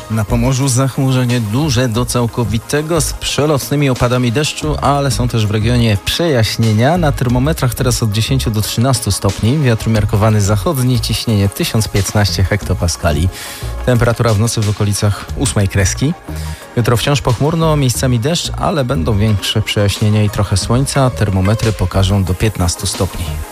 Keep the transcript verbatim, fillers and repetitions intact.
Na Pomorzu zachmurzenie duże do całkowitego z przelotnymi opadami deszczu, ale są też w regionie przejaśnienia. Na termometrach teraz od dziesięciu do trzynastu stopni. Wiatr umiarkowany zachodni, ciśnienie tysiąc piętnaście hektopaskali. Temperatura w nocy w okolicach ósmej kreski. Jutro wciąż pochmurno, miejscami deszcz, ale będą większe przejaśnienia i trochę słońca. Termometry pokażą do piętnastu stopni.